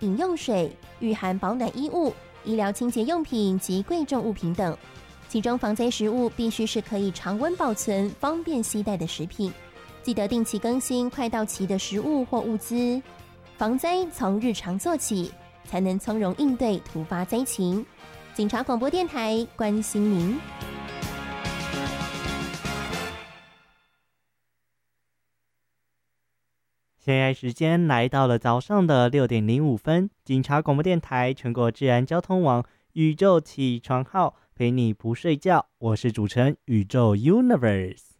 饮用水、御寒保暖衣物、医疗清洁用品及贵重物品等。其中防灾食物必须是可以常温保存、方便携带的食品。记得定期更新快到期的食物或物资。防灾从日常做起，才能从容应对突发灾情。警察广播电台关心您。 现在时间来到了早上的6:05，警察广播电台全国治安交通网宇宙起床号，陪你不睡觉，我是主持人宇宙 Universe。